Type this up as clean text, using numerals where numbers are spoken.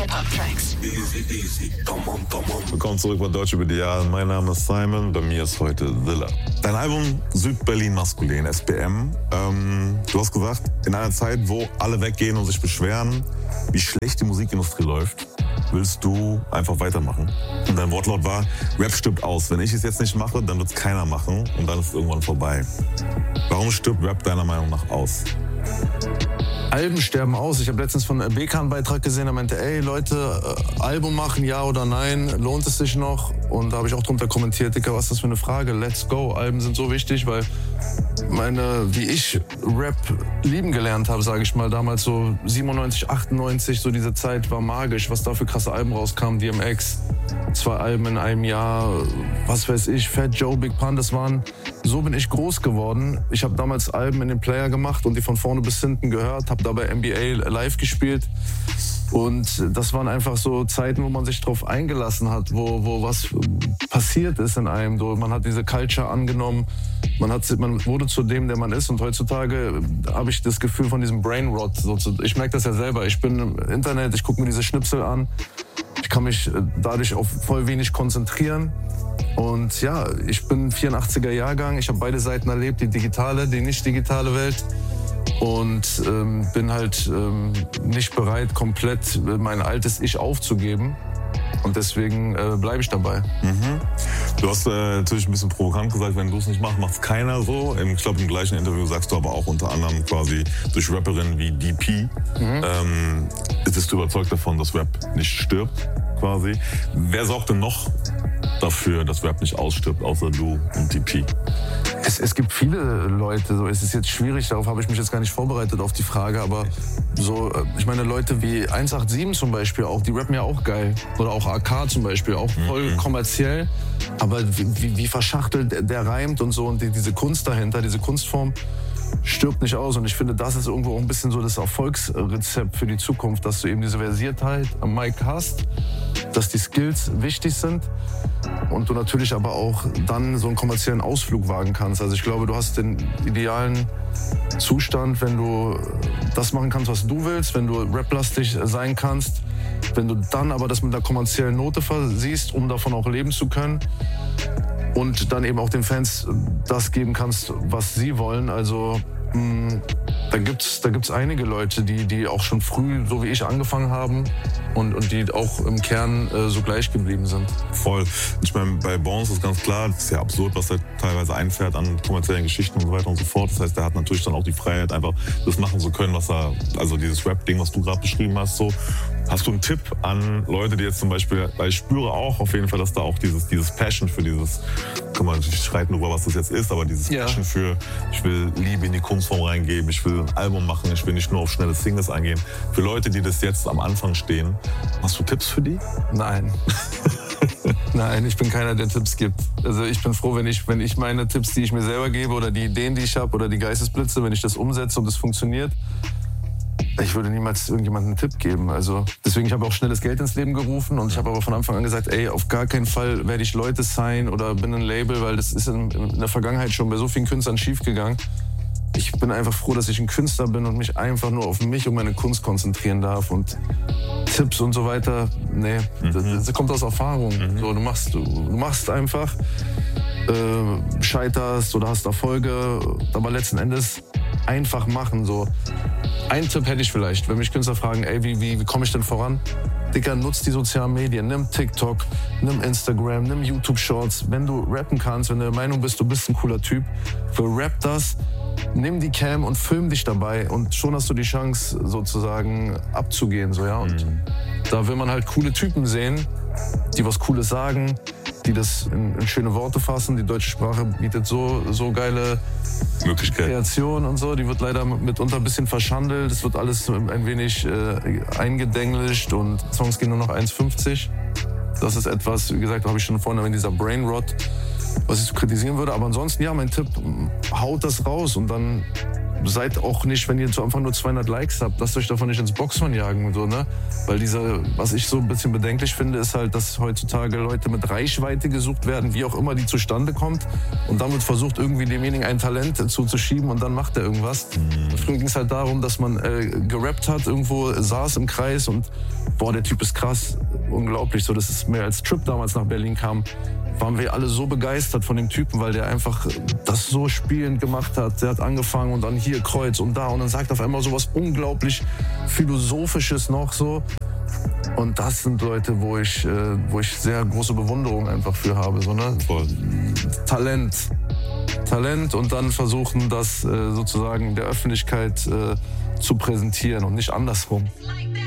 Hip-Hop-Tracks. Willkommen zurück bei Deutsche BDA. Mein Name ist Simon, bei mir ist heute Zilla. Dein Album Südberlin Maskulin, SBM. Du hast gesagt, in einer Zeit, wo alle weggehen und sich beschweren, wie schlecht die Musikindustrie läuft, willst du einfach weitermachen. Und dein Wortlaut war, Rap stirbt aus. Wenn ich es jetzt nicht mache, dann wird es keiner machen und dann ist es irgendwann vorbei. Warum stirbt Rap deiner Meinung nach aus? Alben sterben aus. Ich habe letztens von Beka einen Beitrag gesehen, der meinte, ey Leute, Album machen, ja oder nein, lohnt es sich noch? Und da habe ich auch drunter kommentiert, Dicker, was ist das für eine Frage? Let's go. Alben sind so wichtig, weil wie ich Rap lieben gelernt habe, sage ich mal, damals so 97, 98, so diese Zeit war magisch, was da für krasse Alben rauskamen, DMX, 2 Alben in einem Jahr, was weiß ich, Fat Joe, Big Pun, so bin ich groß geworden. Ich habe damals Alben in den Player gemacht und die von vorne bis hinten gehört, habe dabei NBA live gespielt. Und das waren einfach so Zeiten, wo man sich drauf eingelassen hat, wo was passiert ist in einem. Man hat diese Culture angenommen, man wurde zu dem, der man ist. Und heutzutage habe ich das Gefühl von diesem Brainrot. Ich merke das ja selber. Ich bin im Internet, ich gucke mir diese Schnipsel an. Ich kann mich dadurch auf voll wenig konzentrieren. Und ja, ich bin 84er Jahrgang. Ich habe beide Seiten erlebt, die digitale, die nicht digitale Welt. Und bin halt nicht bereit, komplett mein altes Ich aufzugeben. Und deswegen bleibe ich dabei. Mhm. Du hast natürlich ein bisschen provokant gesagt, wenn du es nicht machst, macht es keiner so. Ich glaube, im gleichen Interview sagst du aber auch unter anderem quasi durch Rapperinnen wie DP. Bist du überzeugt davon, dass Rap nicht stirbt quasi? Wer sorgt denn noch dafür, dass Rap nicht ausstirbt, außer du und DP? Es gibt viele Leute, so, es ist jetzt schwierig, darauf habe ich mich jetzt gar nicht vorbereitet auf die Frage, aber so, ich meine Leute wie 187 zum Beispiel auch, die rappen ja auch geil. Oder auch AK zum Beispiel, auch voll kommerziell, aber wie verschachtelt der reimt und so und diese Kunst dahinter, diese Kunstform stirbt nicht aus und ich finde, das ist irgendwo auch ein bisschen so das Erfolgsrezept für die Zukunft, dass du eben diese Versiertheit am Mic hast, dass die Skills wichtig sind und du natürlich aber auch dann so einen kommerziellen Ausflug wagen kannst. Also ich glaube, du hast den idealen Zustand, wenn du das machen kannst, was du willst, wenn du raplastig sein kannst, wenn du dann aber das mit einer kommerziellen Note versiehst, um davon auch leben zu können. Und dann eben auch den Fans das geben kannst, was sie wollen. Also da gibt's einige Leute, die auch schon früh, so wie ich, angefangen haben und die auch im Kern so gleich geblieben sind. Voll. Ich meine, bei Bones ist ganz klar, das ist ja absurd, was er teilweise einfährt an kommerziellen Geschichten und so weiter und so fort. Das heißt, er hat natürlich dann auch die Freiheit, einfach das machen zu können, also dieses Rap-Ding, was du gerade beschrieben hast, so. Hast du einen Tipp an Leute, die jetzt zum Beispiel, weil ich spüre auch auf jeden Fall, dass da auch dieses Passion für dieses, guck mal, ich streite nur über, was das jetzt ist, aber dieses Passion für, ich will Liebe in die Kunstform reingeben, ich will ein Album machen, ich will nicht nur auf schnelle Singles eingehen. Für Leute, die das jetzt am Anfang stehen, hast du Tipps für die? Nein. Nein, ich bin keiner, der Tipps gibt. Also ich bin froh, wenn ich meine Tipps, die ich mir selber gebe oder die Ideen, die ich habe oder die Geistesblitze, wenn ich das umsetze und das funktioniert. Ich würde niemals irgendjemandem einen Tipp geben. Also deswegen, ich habe auch schnelles Geld ins Leben gerufen und ich habe aber von Anfang an gesagt, ey, auf gar keinen Fall werde ich Leute signen oder bin ein Label, weil das ist in der Vergangenheit schon bei so vielen Künstlern schiefgegangen. Ich bin einfach froh, dass ich ein Künstler bin und mich einfach nur auf mich und meine Kunst konzentrieren darf und Tipps und so weiter, nee, das kommt aus Erfahrung. So, du machst einfach, scheiterst oder hast Erfolge, aber letzten Endes einfach machen, so. Einen Tipp hätte ich vielleicht, wenn mich Künstler fragen, ey, wie komme ich denn voran? Dicker, nutz die sozialen Medien, nimm TikTok, nimm Instagram, nimm YouTube-Shorts. Wenn du rappen kannst, wenn du der Meinung bist, du bist ein cooler Typ, rap das, nimm die Cam und film dich dabei und schon hast du die Chance, sozusagen abzugehen, so, ja. Und da will man halt coole Typen sehen, die was Cooles sagen, die das in schöne Worte fassen. Die deutsche Sprache bietet so geile Kreation und so. Die wird leider mitunter ein bisschen verschandelt. Es wird alles ein wenig eingedenglischt und Songs gehen nur noch 1,50. Das ist etwas, wie gesagt, habe ich schon vorhin in dieser Brainrot, was ich so kritisieren würde. Aber ansonsten, ja, mein Tipp, haut das raus und dann seid auch nicht, wenn ihr zu Anfang nur 200 Likes habt, lasst euch davon nicht ins Boxhorn jagen und so, ne? Weil was ich so ein bisschen bedenklich finde, ist halt, dass heutzutage Leute mit Reichweite gesucht werden, wie auch immer die zustande kommt. Und dann wird versucht, irgendwie demjenigen ein Talent zuzuschieben und dann macht er irgendwas. Früher ging es halt darum, dass man gerappt hat, irgendwo saß im Kreis und boah, der Typ ist krass, unglaublich. So, das ist mir als Trip damals nach Berlin kam, waren wir alle so begeistert von dem Typen, weil der einfach das so spielend gemacht hat. Der hat angefangen und dann hier Kreuz und da und dann sagt auf einmal so was unglaublich Philosophisches noch so. Und das sind Leute, wo ich sehr große Bewunderung einfach für habe. So, ne? Talent und dann versuchen, das sozusagen der Öffentlichkeit zu präsentieren und nicht andersrum.